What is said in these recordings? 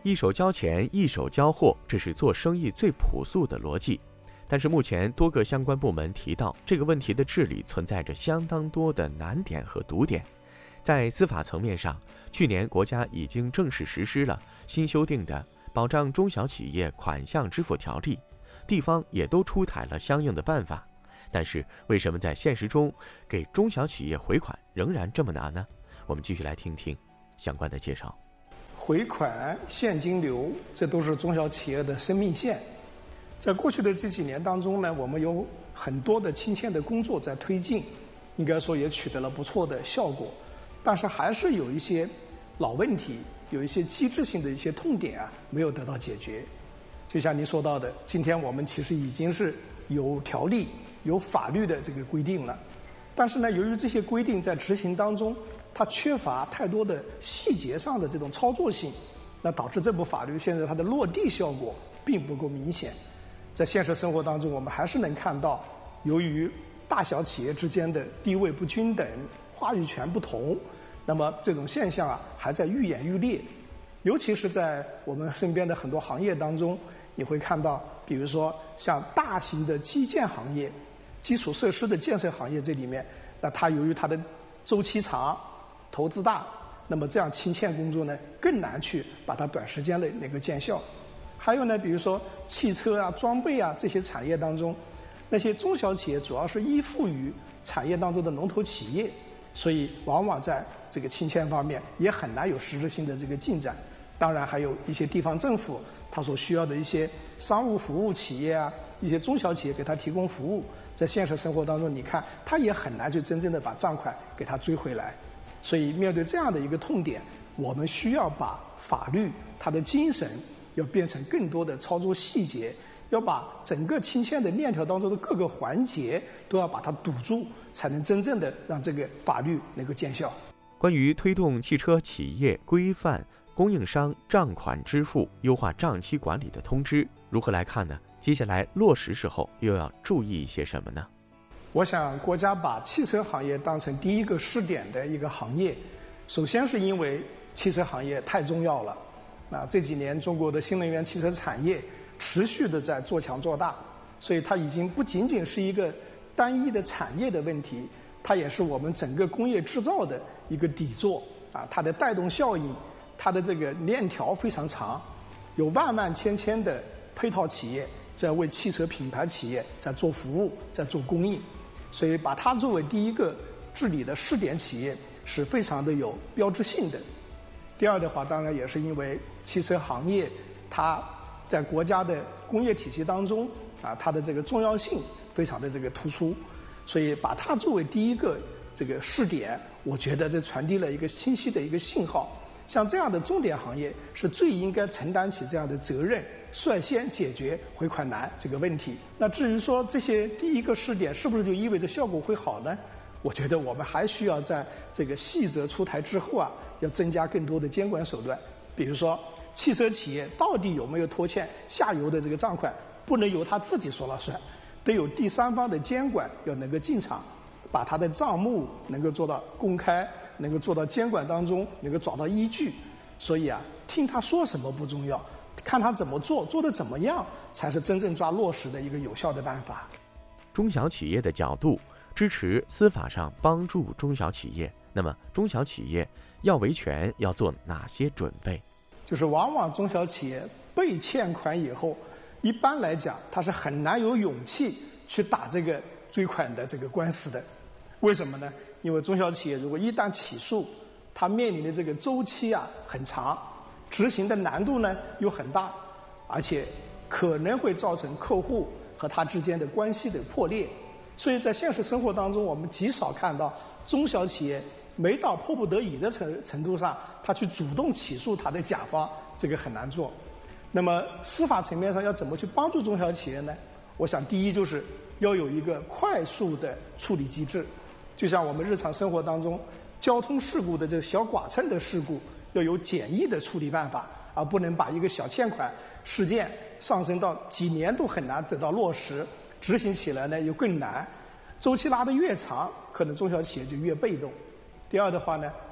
一手交钱，一手交货，这是做生意最朴素的逻辑。但是目前多个相关部门提到，这个问题的治理存在着相当多的难点和堵点。在司法层面上，去年国家已经正式实施了新修订的《保障中小企业款项支付条例》，地方也都出台了相应的办法。但是为什么在现实中给中小企业回款仍然这么难呢？我们继续来听听相关的介绍。 回款、现金流，这都是中小企业的生命线。在过去的这几年当中呢，我们有很多的亲签的工作在推进，应该说也取得了不错的效果。但是还是有一些老问题，有一些机制性的一些痛点没有得到解决。就像您说到的，今天我们其实已经是有条例、有法律的这个规定了，但是呢，由于这些规定在执行当中，它缺乏太多的细节上的这种操作性，那导致这部法律现在它的落地效果并不够明显。在现实生活当中，我们还是能看到，由于大小企业之间的地位不均等、话语权不同，那么这种现象还在愈演愈烈。尤其是在我们身边的很多行业当中，你会看到，比如说像大型的基建行业、基础设施的建设行业这里面，那它由于它的周期长、投资大，那么这样清欠工作呢更难去把它短时间内能够见效。还有呢，比如说汽车装备这些产业当中，那些中小企业主要是依附于产业当中的龙头企业，所以往往在这个清欠方面也很难有实质性的这个进展。当然还有一些地方政府它所需要的一些商务服务企业一些中小企业给它提供服务，在现实生活当中你看它也很难去真正的把账款给它追回来。所以面对这样的一个痛点，我们需要把法律它的精神要变成更多的操作细节，要把整个清欠的链条当中的各个环节都要把它堵住，才能真正的让这个法律能够见效。 关于推动汽车企业规范供应商账款支付、优化账期管理的通知，如何来看呢？接下来落实时候又要注意一些什么呢？ 我想国家把汽车行业当成第一个试点的一个行业，首先是因为汽车行业太重要了。这几年中国的新能源汽车产业持续的在做强做大，所以它已经不仅仅是一个单一的产业的问题，它也是我们整个工业制造的一个底座它的带动效应，它的这个链条非常长，有万万千千的配套企业在为汽车品牌企业在做服务，在做供应，所以把它作为第一个治理的试点企业是非常的有标志性的。第二的话，当然也是因为汽车行业它在国家的工业体系当中它的这个重要性非常的这个突出，所以把它作为第一个这个试点，我觉得这传递了一个清晰的一个信号。像这样的重点行业是最应该承担起这样的责任，率先解决回款难这个问题。那至于说这些第一个试点是不是就意味着效果会好呢？我觉得我们还需要在这个细则出台之后要增加更多的监管手段。比如说汽车企业到底有没有拖欠下游的这个账款，不能由他自己说了算，得有第三方的监管要能够进场，把他的账目能够做到公开，能够做到监管当中能够找到依据。所以听他说什么不重要，看他怎么做，做得怎么样才是真正抓落实的一个有效的办法。 中小企业的角度支持司法上帮助中小企业，那么中小企业要维权要做哪些准备？ 就是往往中小企业被欠款以后，一般来讲他是很难有勇气去打这个追款的这个官司的。为什么呢？因为中小企业如果一旦起诉，它面临的这个周期很长，执行的难度呢又很大，而且可能会造成客户和他之间的关系的破裂。所以在现实生活当中，我们极少看到中小企业没到迫不得已的程度上，他去主动起诉他的甲方，这个很难做。那么司法层面上要怎么去帮助中小企业呢？我想第一就是要有一个快速的处理机制，就像我们日常生活当中交通事故的这个小剐蹭的事故，要有简易的处理办法，而不能把一个小欠款事件上升到几年都很难得到落实，执行起来呢又更难，周期拉得越长，可能中小企业就越被动。第二的话呢，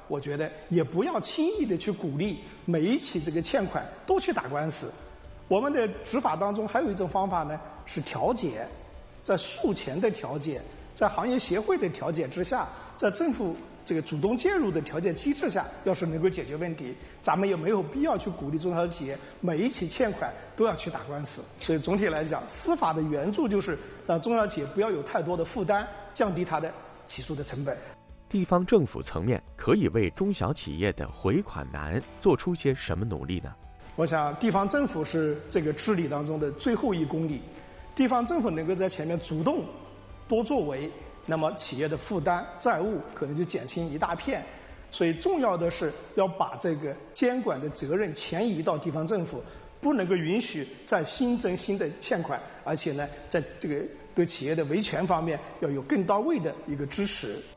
我觉得也不要轻易的去鼓励每一起这个欠款都去打官司。我们的执法当中还有一种方法呢，是调解，在诉前的调解，在行业协会的调解之下，在政府这个主动介入的调解机制下，要是能够解决问题，咱们也没有必要去鼓励中小企业每一起欠款都要去打官司。所以总体来讲，司法的援助就是让中小企业不要有太多的负担，降低它的起诉的成本。 地方政府层面可以为中小企业的回款难做出些什么努力呢？ 我想地方政府是这个治理当中的最后一公里，地方政府能够在前面主动多作为，那么企业的负担债务可能就减轻一大片。所以重要的是要把这个监管的责任前移到地方政府，不能够允许再新增新的欠款，而且呢，在这个对企业的维权方面要有更到位的一个支持。